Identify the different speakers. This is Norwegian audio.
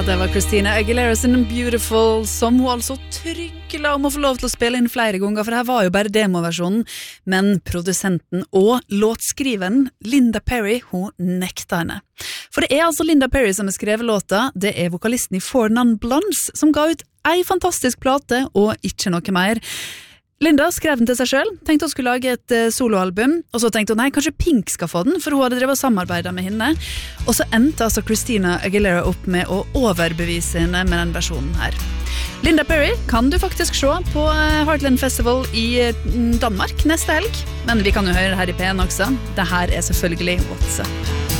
Speaker 1: det var Christina Aguilera sin Beautiful, som hun altså tryggla om å få lov til å spille inn flere ganger, for det her var jo bare demoversjonen, men produsenten og låtskriveren Linda Perry, hun nekta henne. For det altså Linda Perry som har skrevet låta, det vokalisten i Four Non Blondes som ga ut ei fantastisk plate og ikke noe mer. Linda skrev den til seg selv, tenkte hun skulle lage et soloalbum, og så tenkte hun, nei, kanskje Pink skal få den, for hun hadde drevet og samarbeidet med henne. Og så endte altså Christina Aguilera opp med å overbevise henne med den versjonen her. Linda Perry kan du faktisk se på Heartland Festival i Danmark neste helg, men vi kan jo høre her i P1 også. Det her selvfølgelig What's Up.